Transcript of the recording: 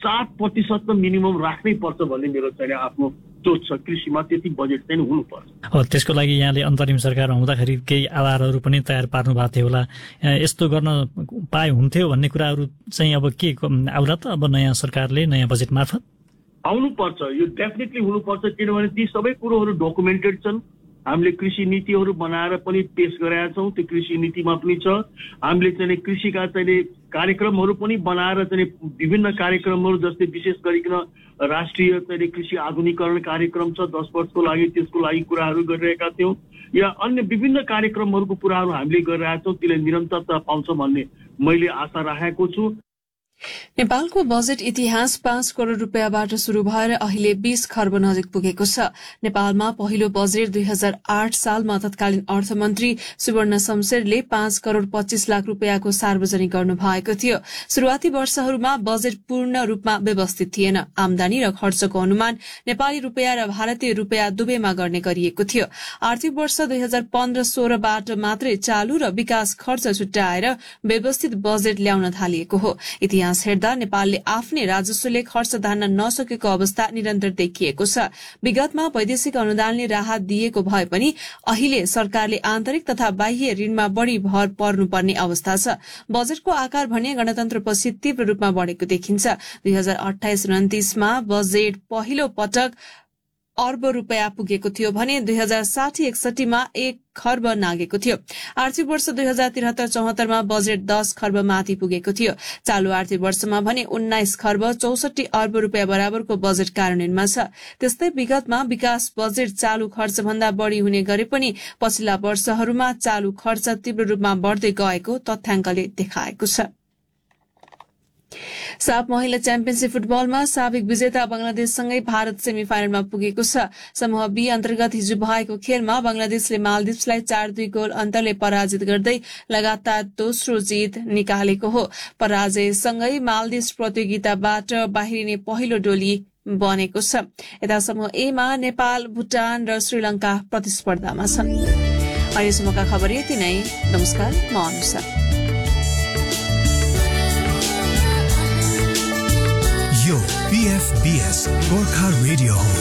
4% त मिनिमम राख्नै पर्छ भन्ने मेरो चाहिँ आफ्नो सोच छ। कृषिमा त्यति बजेट चाहिँ हुनुपर्छ। त्यसको लागि यहाँले अन्तरिम सरकार हुँदाखेरि केही आधारहरू पनि तयार पार्नु भएको थियो होला, यस्तो गर्न पाए हुन्थ्यो भन्ने कुराहरू चाहिँ अब के आउला त अब नयाँ सरकारले नयाँ बजेट मार्फत? आउनुपर्छ, यो डेफिनेटली हुनुपर्छ, किनभने ती सबै कुरोहरू डकुमेन्टेड छन्। हामीले कृषि नीतिहरू बनाएर पनि पेश गरेका छौँ, त्यो कृषि नीतिमा पनि छ। हामीले चाहिँ कृषिका चाहिँ कार्यक्रमहरू पनि बनाएर चाहिँ विभिन्न कार्यक्रमहरू, जस्तै विशेष गरिकन राष्ट्रिय चाहिँ कृषि आधुनिकीकरण कार्यक्रम छ 10 वर्षको लागि, त्यसको लागि कुराहरू गरिरहेका थियौँ, या अन्य विभिन्न कार्यक्रमहरूको कुराहरू हामीले गरिरहेका छौँ। त्यसले निरन्तरता पाउँछ भन्ने मैले आशा राखेको छु। नेपालको बजेट इतिहास 5 करोड़ रुपियाँबाट शुरू भएर अहिले 20 खर्ब नजिक पुगेको छ। नेपालमा पहिलो बजेट 2008 सालमा तत्कालीन अर्थमन्त्री सुवर्ण शमशेरले 5 करोड़ 25 लाख रुपियाँको सार्वजनिक गर्नु भएको थियो। शुरूआती वर्षहरूमा बजेट पूर्ण रूपमा व्यवस्थित थिएन। आमदानी र खर्चको अनुमान नेपाली रुपियाँ र भारतीय रुपियाँ दुवैमा गर्ने गरिएको थियो। आर्थिक वर्ष 2015-16 बाट मात्रै चालू र विकास खर्च छुट्याएर व्यवस्थित बजेट ल्याउन थालिएको हो। इतिहास हेर्दा नेपालले आफ्नै राजस्वले खर्च धान्न नसकेको अवस्था निरन्तर देखिएको छ। विगतमा वैदेशिक अनुदानले राहत दिएको भए पनि अहिले सरकारले आन्तरिक तथा बाह्य ऋणमा बढ़ी भर पर्नुपर्ने अवस्था छ। बजेटको आकार भने गणतन्त्रपछि तीव्र रूपमा बढ़ेको देखिन्छ। 2028-29 मा बजेट पहिलो पटक अर्ब रुपियाँ पुगेको थियो भने 2060-61 मा 1 खर्ब नागेको थियो। आर्थिक वर्ष 2073-74 मा बजेट 10 खर्ब माथि पुगेको थियो। चालू आर्थिक वर्षमा भने 19 खर्ब 64 अर्ब रुपियाँ बराबरको बजेट कार्यान्वयनमा छ। त्यस्तै विगतमा विकास बजेट चालू खर्च भन्दा बढ़ी हुने गरे पनि पछिल्ला वर्षहरूमा चालू खर्च तीव्र रूपमा बढ़दै गएको तथ्याङ्कले देखाएको छ। साफ महिला च्याम्पियनशिप फुटबलमा साबिक विजेता बंगलादेशसँगै भारत सेमी फाइनलमा पुगेको छ। समूह बी अन्तर्गत हिजो भएको खेलमा बंगलादेशले मालदिप्सलाई 4-2 गोल अन्तरले पराजित गर्दै लगातार दोस्रो जित निकालेको हो। पराजयसँगै मालदिप्स प्रतियोगिताबाट बाहिरिने पहिलो टोली बनेको छ। यता समूह ए मा नेपाल, भुटान र श्रीलंका प्रतिस्पर्धामा छन्। अहिलेसम्मका खबर यति नै। नमस्कार, म अनुषा। यो PFBS गोर्खा रेडियो हो।